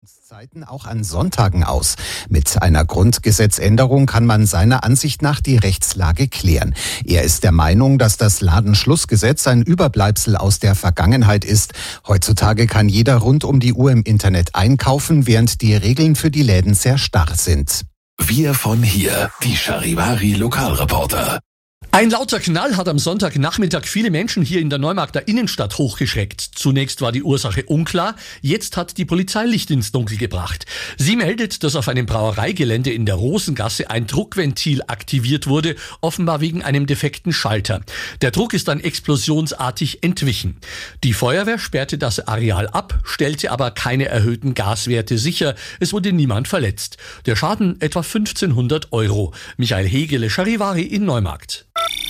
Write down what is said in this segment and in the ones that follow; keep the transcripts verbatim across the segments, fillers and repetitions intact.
Öffnungszeiten auch an Sonntagen aus. Mit einer Grundgesetzänderung kann man seiner Ansicht nach die Rechtslage klären. Er ist der Meinung, dass das Ladenschlussgesetz ein Überbleibsel aus der Vergangenheit ist. Heutzutage kann jeder rund um die Uhr im Internet einkaufen, während die Regeln für die Läden sehr starr sind. Wir von hier, die Charivari Lokalreporter. Ein lauter Knall hat am Sonntagnachmittag viele Menschen hier in der Neumarkter Innenstadt hochgeschreckt. Zunächst war die Ursache unklar, jetzt hat die Polizei Licht ins Dunkel gebracht. Sie meldet, dass auf einem Brauereigelände in der Rosengasse ein Druckventil aktiviert wurde, offenbar wegen einem defekten Schalter. Der Druck ist dann explosionsartig entwichen. Die Feuerwehr sperrte das Areal ab, stellte aber keine erhöhten Gaswerte sicher. Es wurde niemand verletzt. Der Schaden etwa fünfzehnhundert Euro. Michael Hegele, Charivari in Neumarkt.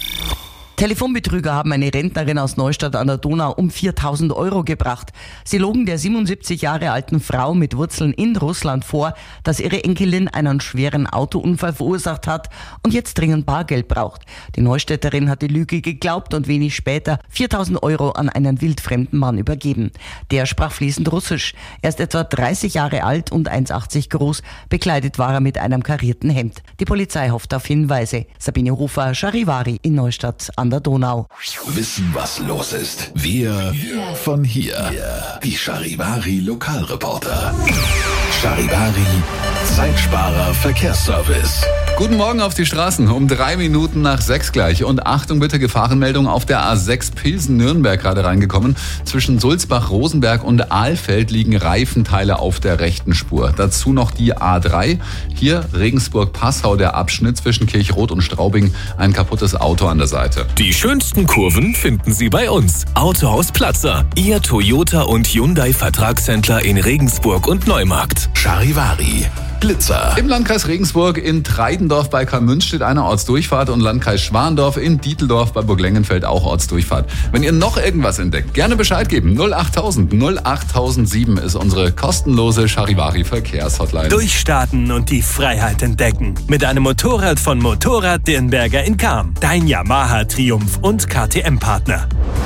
Telefonbetrüger haben eine Rentnerin aus Neustadt an der Donau um viertausend Euro gebracht. Sie logen der siebenundsiebzig Jahre alten Frau mit Wurzeln in Russland vor, dass ihre Enkelin einen schweren Autounfall verursacht hat und jetzt dringend Bargeld braucht. Die Neustädterin hat die Lüge geglaubt und wenig später viertausend Euro an einen wildfremden Mann übergeben. Der sprach fließend Russisch. Er ist etwa dreißig Jahre alt und eins Komma achtzig groß. Bekleidet war er mit einem karierten Hemd. Die Polizei hofft auf Hinweise. Sabine Hofer, Charivari in Neustadt an der Donau. Wissen, was los ist. Wir von hier. Die Charivari Lokalreporter. Charivari Zeitsparer Verkehrsservice. Guten Morgen auf die Straßen. Um drei Minuten nach sechs gleich. Und Achtung bitte, Gefahrenmeldung auf der A sechs Pilsen-Nürnberg gerade reingekommen. Zwischen Sulzbach, Rosenberg und Ahlfeld liegen Reifenteile auf der rechten Spur. Dazu noch die A drei. Hier Regensburg-Passau, der Abschnitt zwischen Kirchroth und Straubing. Ein kaputtes Auto an der Seite. Die schönsten Kurven finden Sie bei uns. Autohaus Platzer. Ihr Toyota und Hyundai Vertragshändler in Regensburg und Neumarkt. Charivari. Blitzer. Im Landkreis Regensburg in Treidendorf bei Karmünz steht eine Ortsdurchfahrt und Landkreis Schwandorf in Dieteldorf bei Burglengenfeld auch Ortsdurchfahrt. Wenn ihr noch irgendwas entdeckt, gerne Bescheid geben. null achttausend null achttausendsieben ist unsere kostenlose Charivari Verkehrshotline. Durchstarten und die Freiheit entdecken. Mit einem Motorrad von Motorrad Dirnberger in Cham. Dein Yamaha Triumph und K T M-Partner.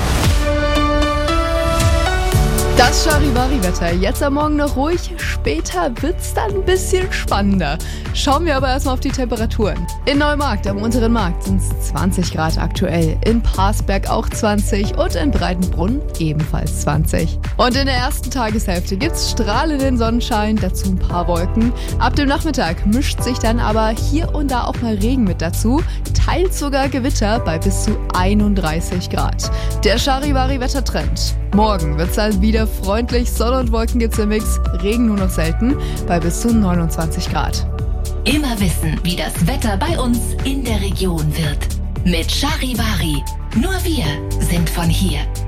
Das Charivari-Wetter. Jetzt am Morgen noch ruhig, später wird's dann ein bisschen spannender. Schauen wir aber erstmal auf die Temperaturen. In Neumarkt am unteren Markt sind es zwanzig Grad aktuell, in Parsberg auch zwanzig und in Breitenbrunn ebenfalls zwanzig. Und in der ersten Tageshälfte gibt's strahlenden Sonnenschein, dazu ein paar Wolken. Ab dem Nachmittag mischt sich dann aber hier und da auch mal Regen mit dazu, teils sogar Gewitter bei bis zu einunddreißig Grad. Der Charivari-Wettertrend. Morgen wird's dann wieder freundlich, Sonne und Wolken gibt's im Mix, Regen nur noch selten, bei bis zu neunundzwanzig Grad. Immer wissen, wie das Wetter bei uns in der Region wird. Mit Charivari. Nur wir sind von hier.